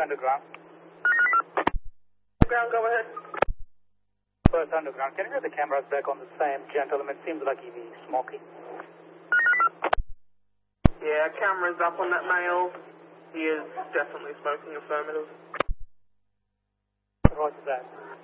underground. Ground, go ahead. First underground. Can you get the cameras back on the same gentleman? Seems like he's smoking. Yeah, camera's up on that male. He is definitely smoking, affirmative. Roger that.